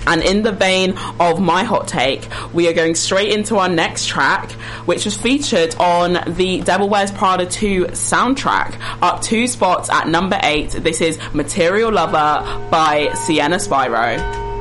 And in the vein of my hot take, we are going straight into our next track, which was featured on the Devil Wears Prada 2 soundtrack, up 2 spots at number 8. This is Material Lover by Sienna Spyro.